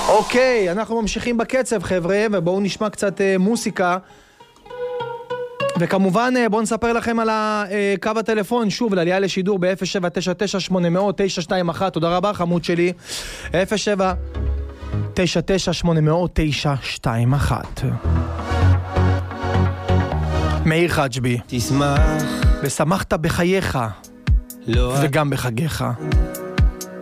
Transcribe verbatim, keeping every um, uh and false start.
אוקיי, אנחנו ממשיכים בקצב חבר'ה, ובואו נשמע קצת אה, מוסיקה. וכמובן בואו נספר לכם על הקו הטלפון, שוב, לעלייה לשידור ב-אפס שבע תשע תשע שמונה אפס אפס תשע שתיים אחת, תודה רבה חמוד שלי, אפס שבע תשע תשע שמונה אפס אפס תשע שתיים אחת. מאיר חג'בי, תשמח ושמחת בחייך, לא וגם בחגיך.